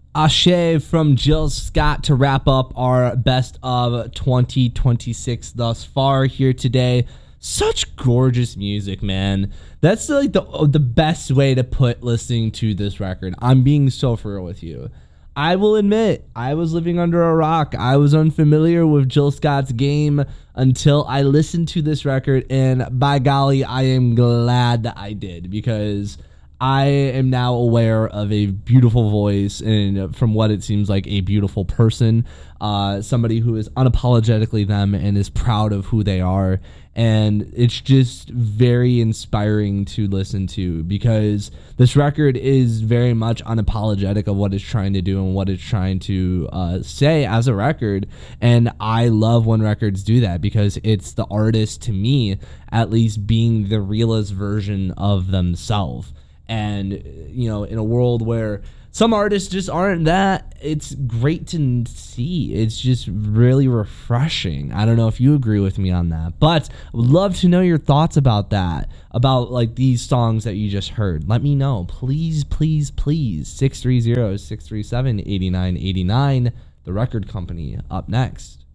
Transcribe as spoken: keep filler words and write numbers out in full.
Ashe from Jill Scott to wrap up our best of twenty twenty-six thus far here today. Such gorgeous music, man. That's like the the best way to put listening to this record. I'm being so for real with you. I will admit, I was living under a rock. I was unfamiliar with Jill Scott's game until I listened to this record, and by golly, I am glad that I did, because I am now aware of a beautiful voice and, from what it seems like, a beautiful person, uh, somebody who is unapologetically them and is proud of who they are. And it's just very inspiring to listen to, because this record is very much unapologetic of what it's trying to do and what it's trying to uh, say as a record. And I love when records do that, because it's the artist, to me, at least, being the realest version of themselves. And, you know, in a world where some artists just aren't that, it's great to see. It's just really refreshing. I don't know if you agree with me on that, but I would love to know your thoughts about that, about like these songs that you just heard. Let me know. Please, please, please. six three zero, six three seven, eight nine eight nine. The Record Company up next.